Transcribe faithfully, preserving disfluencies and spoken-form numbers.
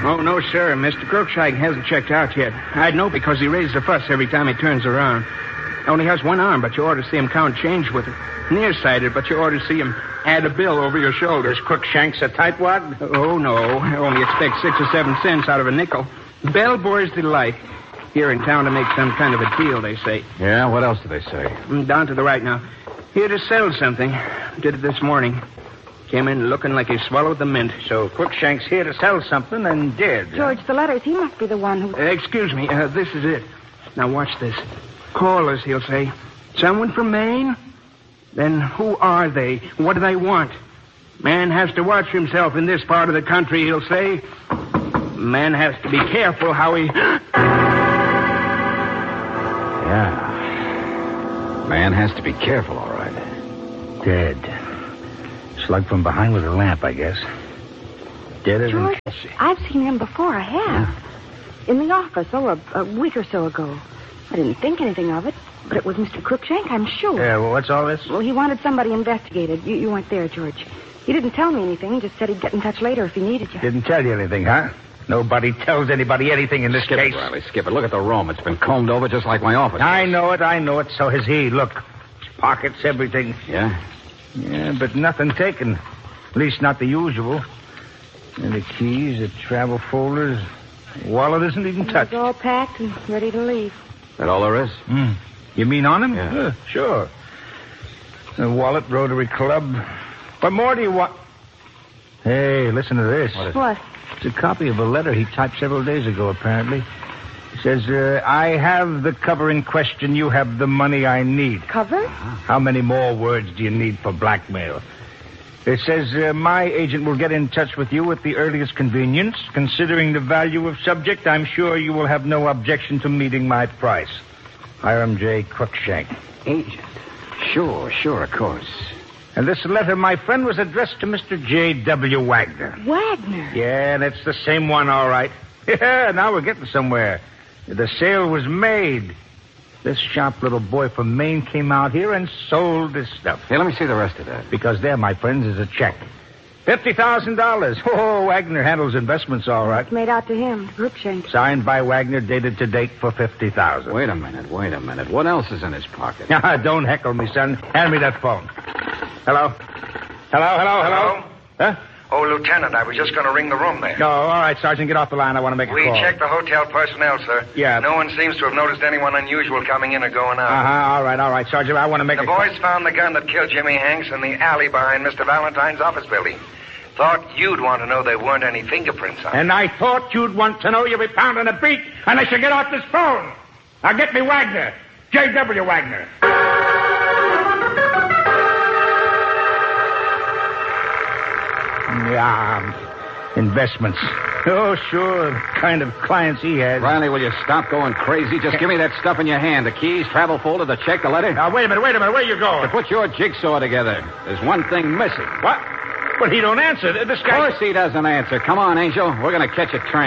Oh, no, sir. Mister Crookshank hasn't checked out yet. I'd know because he raises a fuss every time he turns around. Only has one arm, but you ought to see him count change with it. Nearsighted, but you ought to see him add a bill over your shoulder. Is Crookshank's a tightwad? Oh, no. I only expect six or seven cents out of a nickel. Bellboy's delight. Here in town to make some kind of a deal, they say. Yeah, what else do they say? Mm, down to the right now. Here to sell something. Did it this morning. Came in looking like he swallowed the mint. So Crookshank's here to sell something and did. George, the letters, he must be the one who... Uh, excuse me, uh, this is it. Now watch this. Callers, he'll say. Someone from Maine? Then who are they? What do they want? Man has to watch himself in this part of the country, he'll say. Man has to be careful how he... Yeah. Man has to be careful, all right. Dead. Slugged from behind with a lamp, I guess. Deader than George, Cassie. I've seen him before, I have. Yeah. In the office, oh, a, a week or so ago. I didn't think anything of it, but it was Mister Crookshank, I'm sure. Yeah, well, what's all this? Well, he wanted somebody investigated. You, you weren't there, George. He didn't tell me anything. He just said he'd get in touch later if he needed you. Didn't tell you anything, huh? Nobody tells anybody anything in this Skip case. it, Riley, skip it. Look at the room. It's been combed over just like my office. I know it, I know it. So has he. Look. Pockets, everything. Yeah? Yeah, but nothing taken. At least not the usual. And the keys, the travel folders. Wallet isn't even touched. It's all packed and ready to leave. That all there is? Hmm. You mean on him? Yeah. Uh, sure. The wallet, Rotary Club. What more do you want? Hey, listen to this. What is What? It's a copy of a letter he typed several days ago, apparently. It says, uh, I have the cover in question. You have the money I need. Cover? How many more words do you need for blackmail? It says, uh, my agent will get in touch with you at the earliest convenience. Considering the value of subject, I'm sure you will have no objection to meeting my price. Hiram J. Crookshank. Agent. Sure, sure, of course. And this letter, my friend, was addressed to Mister J W. Wagner. Wagner? Yeah, that's the same one, all right. Yeah, now we're getting somewhere. The sale was made. This sharp little boy from Maine came out here and sold this stuff. Hey, let me see the rest of that. Because there, my friends, is a check. fifty thousand dollars. Oh, Wagner handles investments all right. It's made out to him, to Crookshank. Signed by Wagner, dated to date for fifty thousand dollars. Wait a minute, wait a minute. What else is in his pocket? Don't heckle me, son. Hand me that phone. Hello? Hello, hello, hello? Huh? Oh, Lieutenant, I was just going to ring the room there. No, all right, Sergeant, get off the line. I want to make a We call. checked the hotel personnel, sir. Yeah. No one seems to have noticed anyone unusual coming in or going out. Uh-huh, all right, all right, Sergeant. I want to make The a call. boys found the gun that killed Jimmy Hanks in the alley behind Mister Valentine's office building. Thought you'd want to know there weren't any fingerprints on it. And I thought you'd want to know you'll be pounding a beat unless you get off this phone. Now get me Wagner. J W. Wagner. Yeah, investments. Oh, sure, the kind of clients he has. Riley, will you stop going crazy? Just give me that stuff in your hand. The keys, travel folder, the check, the letter. Now, wait a minute, wait a minute. Where you going? To put your jigsaw together. There's one thing missing. What? But he don't answer. This Of guy... course he doesn't answer. Come on, Angel. We're going to catch a train.